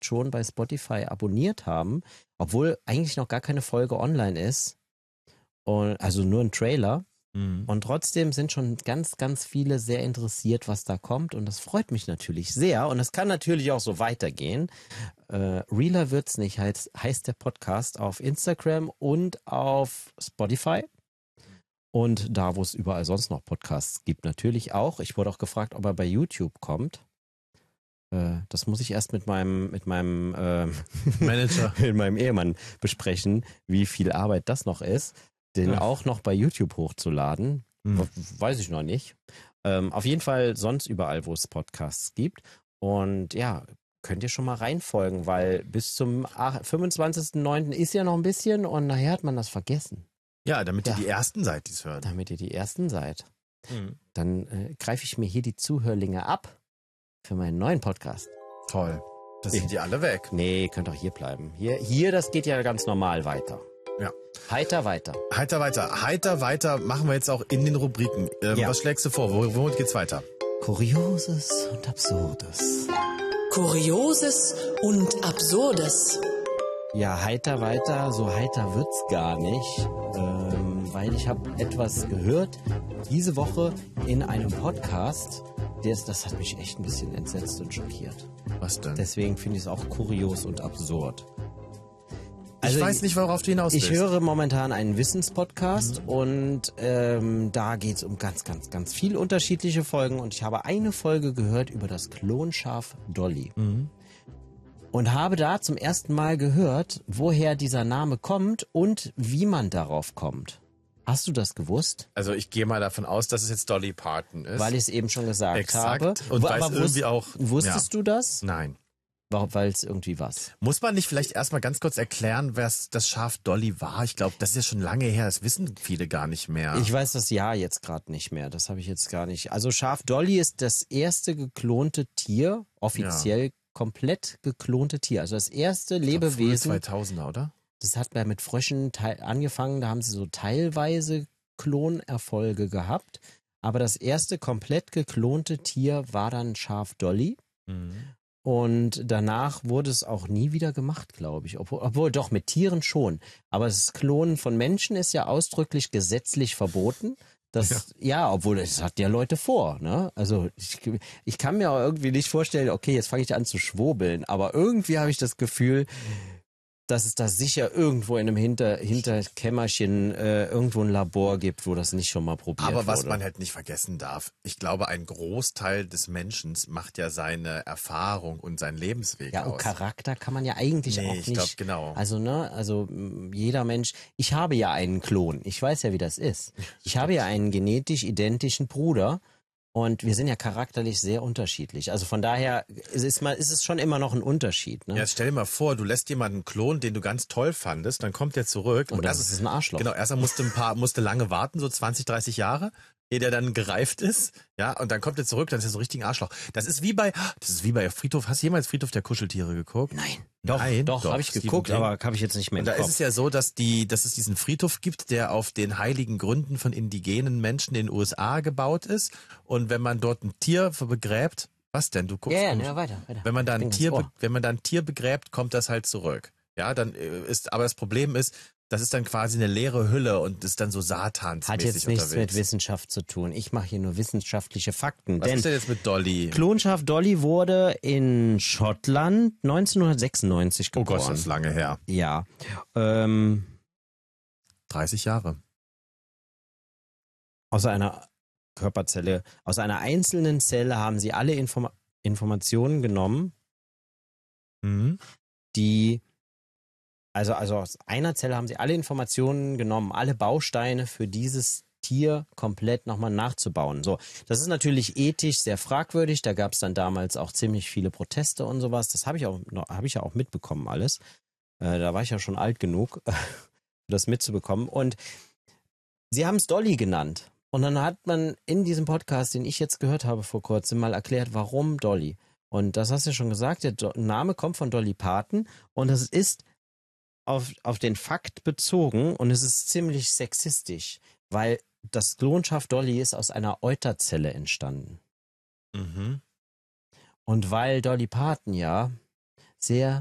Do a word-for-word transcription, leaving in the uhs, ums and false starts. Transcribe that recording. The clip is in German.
schon bei Spotify abonniert haben, obwohl eigentlich noch gar keine Folge online ist. Und, also nur ein Trailer. Mhm. Und trotzdem sind schon ganz, ganz viele sehr interessiert, was da kommt. Und das freut mich natürlich sehr. Und es kann natürlich auch so weitergehen. Äh, Realer wird's nicht, heißt, heißt der Podcast auf Instagram und auf Spotify. Und da, wo es überall sonst noch Podcasts gibt, natürlich auch. Ich wurde auch gefragt, ob er bei YouTube kommt. Äh, das muss ich erst mit meinem, mit meinem äh, Manager, mit meinem Ehemann besprechen, wie viel Arbeit das noch ist, den ja. auch noch bei YouTube hochzuladen. Hm. Weiß ich noch nicht. Ähm, auf jeden Fall sonst überall, wo es Podcasts gibt. Und ja, könnt ihr schon mal reinfolgen, weil bis zum fünfundzwanzigsten neunten ist ja noch ein bisschen und nachher hat man das vergessen. Ja, damit Ja. ihr die Ersten seid, die es hören. Damit ihr die Ersten seid. Mhm. Dann äh, greife ich mir hier die Zuhörlinge ab für meinen neuen Podcast. Toll. Da sind die alle weg. Nee, könnt auch hier bleiben. Hier, hier, das geht ja ganz normal weiter. Ja. Heiter weiter. Heiter weiter. Heiter weiter machen wir jetzt auch in den Rubriken. Ähm, Ja. Was schlägst du vor? Wo, womit geht's weiter? Kurioses und Absurdes. Kurioses und Absurdes. Ja, heiter weiter, so heiter wird's gar nicht, ähm, weil ich habe etwas gehört diese Woche in einem Podcast, das, das hat mich echt ein bisschen entsetzt und schockiert. Was denn? Deswegen finde ich es auch kurios und absurd. ich weiß nicht, worauf du hinaus willst. Ich höre momentan einen Wissenspodcast mhm. und ähm, da geht's um ganz, ganz, ganz viele unterschiedliche Folgen und ich habe eine Folge gehört über das Klonschaf Dolly. Mhm. Und habe da zum ersten Mal gehört, woher dieser Name kommt und wie man darauf kommt. Hast du das gewusst? Also ich gehe mal davon aus, dass es jetzt Dolly Parton ist. Weil ich es eben schon gesagt Exakt. habe. Und Wo- weiß aber irgendwie wusst- auch... Wusstest ja. du das? Nein. Weil es irgendwie was. Muss man nicht vielleicht erstmal ganz kurz erklären, was das Schaf Dolly war? Ich glaube, das ist ja schon lange her, das wissen viele gar nicht mehr. Ich weiß das Jahr jetzt gerade nicht mehr. Das habe ich jetzt gar nicht. Also Schaf Dolly ist das erste geklonte Tier, offiziell komplett geklonte Tier. Also das erste Ich glaub, frühe Lebewesen. zweitausender, oder? Das hat bei mit Fröschen teil, angefangen, da haben sie so teilweise Klonerfolge gehabt. Aber das erste komplett geklonte Tier war dann Schaf Dolly. Mhm. Und danach wurde es auch nie wieder gemacht, glaube ich. Obwohl, obwohl doch mit Tieren schon. Aber das Klonen von Menschen ist ja ausdrücklich gesetzlich verboten. Das, ja. ja, obwohl das hat ja Leute vor, ne? Also ich, ich kann mir auch irgendwie nicht vorstellen, okay, jetzt fange ich an zu schwurbeln, aber irgendwie habe ich das Gefühl, dass es da sicher irgendwo in einem Hinter, Hinterkämmerchen äh, irgendwo ein Labor gibt, wo das nicht schon mal probiert wurde. Aber was man halt nicht vergessen darf, ich glaube, ein Großteil des Menschen macht ja seine Erfahrung und seinen Lebensweg ja, aus. und Charakter kann man ja eigentlich nee, auch nicht. ich glaube, genau. Also, ne, also m, jeder Mensch, ich habe ja einen Klon, ich weiß ja, wie das ist. Ich habe ja einen genetisch identischen Bruder. Und wir sind ja charakterlich sehr unterschiedlich. Also von daher ist es, mal, ist es schon immer noch ein Unterschied. Ne? Ja, stell dir mal vor, du lässt jemanden klonen, den du ganz toll fandest, dann kommt der zurück. Und, und das erst, ist ein Arschloch. Genau, erst musste ein paar, musste lange warten, so zwanzig, dreißig Jahre, ehe der dann gereift ist. Ja, und dann kommt er zurück, dann ist er so richtig ein Arschloch. Das ist wie bei, das ist wie bei Friedhof. Hast du jemals Friedhof der Kuscheltiere geguckt? Nein. Doch, Nein, doch, doch habe ich Stephen geguckt, King. aber habe ich jetzt nicht mehr im Und da Kopf. ist es ja so, dass die, dass es diesen Friedhof gibt, der auf den heiligen Gründen von indigenen Menschen in den U S A gebaut ist. Und wenn man dort ein Tier begräbt, was denn? Du guckst. Ja, ja, komisch. ja, weiter, weiter. Wenn man da ein Ding Tier, ins be- Ohr. wenn man da ein Tier begräbt, kommt das halt zurück. Ja, dann äh, ist, aber das Problem ist, das ist dann quasi eine leere Hülle und ist dann so satansmäßig Hat jetzt nichts unterwegs. mit Wissenschaft zu tun. Ich mache hier nur wissenschaftliche Fakten. Was denn ist denn jetzt mit Dolly? Klonschaf Dolly wurde in Schottland neunzehnhundertsechsundneunzig Oh geboren. Gott, das ist lange her. Ja. Ähm, dreißig Jahre. aus einer Körperzelle, aus einer einzelnen Zelle haben sie alle Informa- Informationen genommen, Mhm. die Also, also aus einer Zelle haben sie alle Informationen genommen, alle Bausteine für dieses Tier komplett nochmal nachzubauen. So, das ist natürlich ethisch sehr fragwürdig. Da gab es dann damals auch ziemlich viele Proteste und sowas. Das habe ich auch, habe ich ja auch mitbekommen alles. Äh, da war ich ja schon alt genug, das mitzubekommen. Und sie haben es Dolly genannt. Und dann hat man in diesem Podcast, den ich jetzt gehört habe vor kurzem, mal erklärt, warum Dolly. Und das hast du ja schon gesagt. Der Do- Name kommt von Dolly Parton und das ist Auf, auf den Fakt bezogen und es ist ziemlich sexistisch, weil das Klonschaf Dolly ist aus einer Euterzelle entstanden. Mhm. Und weil Dolly Parton ja sehr